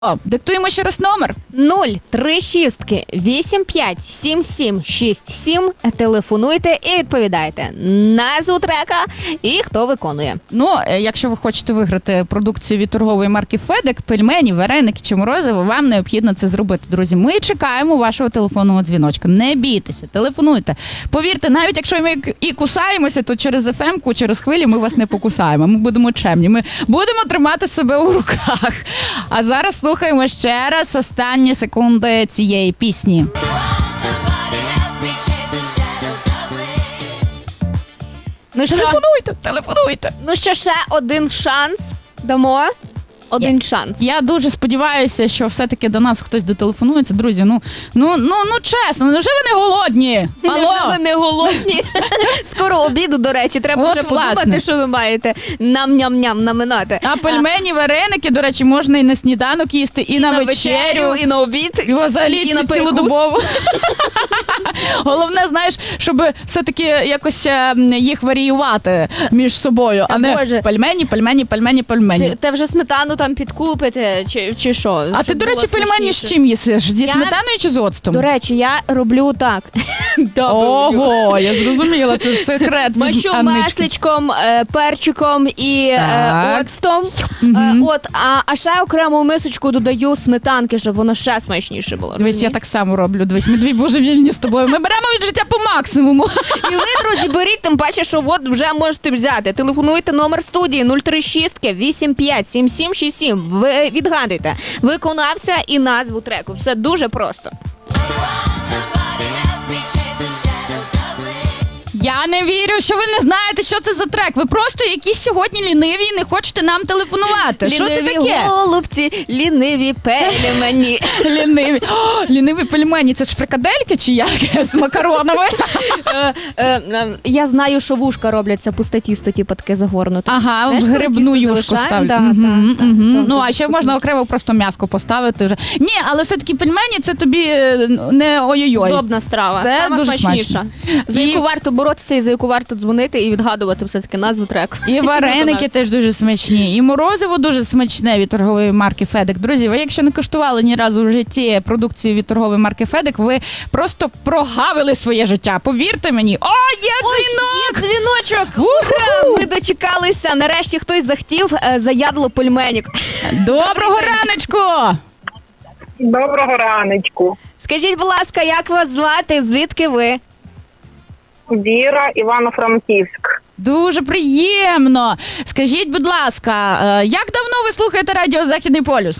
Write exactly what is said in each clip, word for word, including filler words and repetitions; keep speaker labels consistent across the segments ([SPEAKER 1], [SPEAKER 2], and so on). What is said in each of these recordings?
[SPEAKER 1] О, диктуємо ще раз номер.
[SPEAKER 2] нуль три шість вісім п'ять сім сім шість сім. Телефонуйте і відповідайте назву трека і хто виконує.
[SPEAKER 1] Ну, якщо ви хочете виграти продукцію від торгової марки Федек, пельмені, вареники чи морозиво, вам необхідно це зробити, друзі. Ми чекаємо вашого телефонного дзвіночка. Не бійтеся, телефонуйте. Повірте, навіть якщо ми і кусаємося, то через еф ем-ку, через хвилі ми вас не покусаємо. Ми будемо чемні. Ми будемо тримати себе у руках. А зараз слухаємо ще раз останні секунди цієї пісні.
[SPEAKER 2] Ну що,
[SPEAKER 1] Телефонуйте, телефонуйте.
[SPEAKER 2] ну що, ще один шанс дамо. Один
[SPEAKER 1] Я-
[SPEAKER 2] шанс.
[SPEAKER 1] Я дуже сподіваюся, що все-таки до нас хтось дотелефонується. Друзі, ну, ну, ну, ну чесно, ну вже ви не голодні?
[SPEAKER 2] Невже
[SPEAKER 1] Алло?
[SPEAKER 2] ви не голодні? Скоро обіду, до речі, треба
[SPEAKER 1] От,
[SPEAKER 2] вже подумати,
[SPEAKER 1] власне.
[SPEAKER 2] що ви маєте нам-ням-ням наминати.
[SPEAKER 1] А пельмені, вареники, до речі, можна і на сніданок їсти, і, на, вечерю,
[SPEAKER 2] і на обід,
[SPEAKER 1] і взагалі
[SPEAKER 2] і на
[SPEAKER 1] ці-
[SPEAKER 2] перекус.
[SPEAKER 1] цілодобово. Головне, знаєш, щоб все-таки якось е, їх варіювати між собою,
[SPEAKER 2] Та
[SPEAKER 1] а не
[SPEAKER 2] Боже.
[SPEAKER 1] пельмені, пельмені, пельмені, пельмені.
[SPEAKER 2] Ти, ти вже сметану там підкупите, чи, чи що?
[SPEAKER 1] А ти,
[SPEAKER 2] щоб
[SPEAKER 1] до
[SPEAKER 2] було
[SPEAKER 1] речі, пельмені з
[SPEAKER 2] смачніше.
[SPEAKER 1] чим їсиш? Зі
[SPEAKER 2] Я-
[SPEAKER 1] сметаною чи з оцтом?
[SPEAKER 2] До речі, я роблю так.
[SPEAKER 1] Ого, я зрозуміла, це секрет від
[SPEAKER 2] Мащу
[SPEAKER 1] Аннички.
[SPEAKER 2] месличком, е, перчиком і е,
[SPEAKER 1] Так.
[SPEAKER 2] оцтом. Е, от, а, а ще окремо в мисочку додаю сметанки, щоб воно ще смачніше було.
[SPEAKER 1] Дивись, я
[SPEAKER 2] розумієш?
[SPEAKER 1] так само роблю. Дивись, ми дві божевільні з тобою. Ми беремо від життя по максимуму.
[SPEAKER 2] І ви, друзі, беріть, тим паче, що от вже можете взяти. Телефонуйте номер студії нуль три шість вісім п'ять сім сім шість сім. Ви відгадуйте виконавця і назву треку. Все дуже просто.
[SPEAKER 1] Я не вірю, що ви не знаєте, що це за трек. Ви просто якісь сьогодні ліниві і не хочете нам телефонувати. Що це
[SPEAKER 2] Ліниві
[SPEAKER 1] таке?
[SPEAKER 2] голубці, ліниві пельмені.
[SPEAKER 1] Ліниві. О, ліниві пельмені. Це ж фрикадельки чи як? З макаронами?
[SPEAKER 2] Е, е, е, Я знаю, що вушка робляться пусте тісто, типу таке загорнуте.
[SPEAKER 1] Ага,
[SPEAKER 2] Знаєш,
[SPEAKER 1] в
[SPEAKER 2] коли
[SPEAKER 1] грибну
[SPEAKER 2] тісто
[SPEAKER 1] юшку
[SPEAKER 2] залишаємо?
[SPEAKER 1] ставлять.
[SPEAKER 2] Да,
[SPEAKER 1] Мгм,
[SPEAKER 2] да,
[SPEAKER 1] мгм.
[SPEAKER 2] да.
[SPEAKER 1] Ну,
[SPEAKER 2] Дуже
[SPEAKER 1] а ще
[SPEAKER 2] вкусно.
[SPEAKER 1] можна окремо просто м'яско поставити вже. Ні, але все-таки пельмені це тобі е, не ой-ой-ой.
[SPEAKER 2] Здобна страва.
[SPEAKER 1] Це
[SPEAKER 2] Сама
[SPEAKER 1] дуже
[SPEAKER 2] смачніша.
[SPEAKER 1] смачно.
[SPEAKER 2] За
[SPEAKER 1] І-
[SPEAKER 2] яку варто боротися і за яку варто дзвонити і відгадувати все-таки назву треку.
[SPEAKER 1] І вареники теж дуже смачні, і морозиво дуже смачне від торгової марки Федек. Друзі, ви якщо не коштували ні разу в житті продукцію від торгової марки Федек, ви просто прогавили своє життя. Повірте мені. О, є дзвінок!
[SPEAKER 2] Є дзвіночок! Ура! Ми дочекалися. Нарешті хтось захотів е, заядло пельменік.
[SPEAKER 1] Доброго раночку!
[SPEAKER 3] Доброго раночку.
[SPEAKER 2] Скажіть, будь ласка, як вас звати? Звідки ви?
[SPEAKER 3] Віра, Івано-Франківськ.
[SPEAKER 1] Дуже приємно. Скажіть, будь ласка, е, як давно ви слухаєте радіо Західний полюс?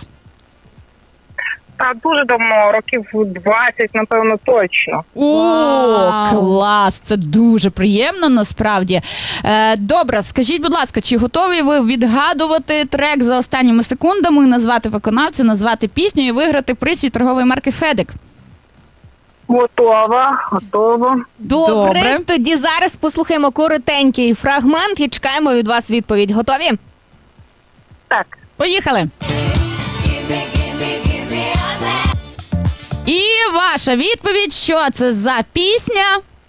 [SPEAKER 3] Та дуже давно, років двадцять, напевно, точно.
[SPEAKER 1] О,
[SPEAKER 2] Вау.
[SPEAKER 1] клас! Це дуже приємно, насправді. Е, добре, скажіть, будь ласка, чи готові ви відгадувати трек за останніми секундами, назвати виконавця, назвати пісню і виграти приз від торгової марки Федек?
[SPEAKER 3] Готова, готова.
[SPEAKER 2] Добре.
[SPEAKER 1] Добре.
[SPEAKER 2] Тоді зараз послухаємо коротенький фрагмент і чекаємо від вас відповідь. Готові?
[SPEAKER 3] Так,
[SPEAKER 1] Поїхали! І ваша відповідь, що це за пісня?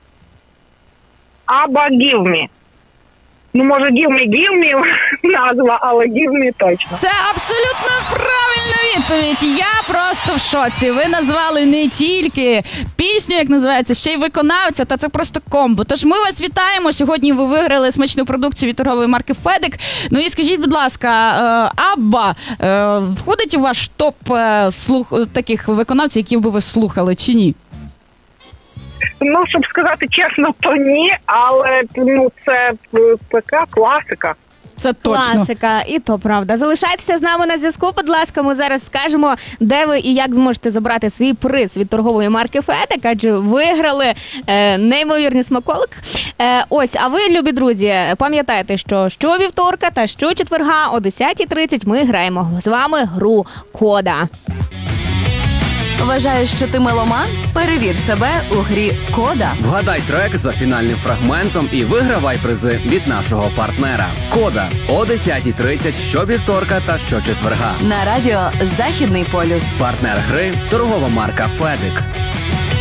[SPEAKER 3] Аба Give Me. Ну, може, Give Me, Give Me назва, але Give Me точно.
[SPEAKER 1] Це абсолютно правильна відповідь. Я просто в шоці. Ви назвали не тільки пісню, як називається, ще й виконавця, та це просто комбо. Тож ми вас вітаємо. Сьогодні ви виграли смачну продукцію від торгової марки Федек. Ну і скажіть, будь ласка, е, Абба е, входить у ваш топ е, слух таких виконавців, які би ви слухали, чи ні?
[SPEAKER 3] Ну, щоб сказати чесно, то ні, але ну, це е, така класика.
[SPEAKER 1] Це точно.
[SPEAKER 2] Класика, і то правда. Залишайтеся з нами на зв'язку, будь ласка. Ми зараз скажемо, де ви і як зможете забрати свій приз від торгової марки Федек, адже виграли е, неймовірний смаколик. Е, ось, а ви, любі друзі, пам'ятайте, що щовівторка та щочетверга о десятій тридцять ми граємо з вами гру Кода.
[SPEAKER 4] Вважаєш, що ти меломан? Перевір себе у грі «Кода».
[SPEAKER 5] Вгадай трек за фінальним фрагментом і вигравай призи від нашого партнера. Кода о десятій тридцять щовівторка та щочетверга.
[SPEAKER 4] На радіо «Західний полюс».
[SPEAKER 5] Партнер гри – торгова марка Федек.